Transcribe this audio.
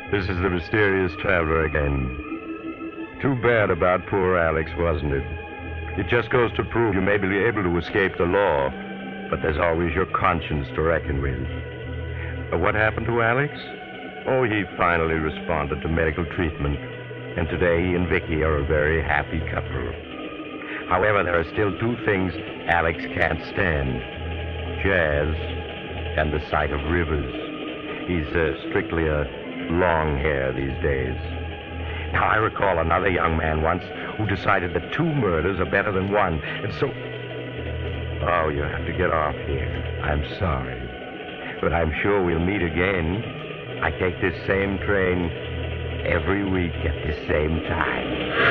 This is the mysterious traveler again. Too bad about poor Alex, wasn't it? It just goes to prove you may be able to escape the law, but there's always your conscience to reckon with. What happened to Alex? Oh, he finally responded to medical treatment, and today he and Vicky are a very happy couple. However, there are still two things Alex can't stand: jazz and the sight of rivers. He's strictly a long hair these days. Now, I recall another young man once who decided that two murders are better than one, and so... Oh, you have to get off here. I'm sorry. But I'm sure we'll meet again. I take this same train every week at the same time.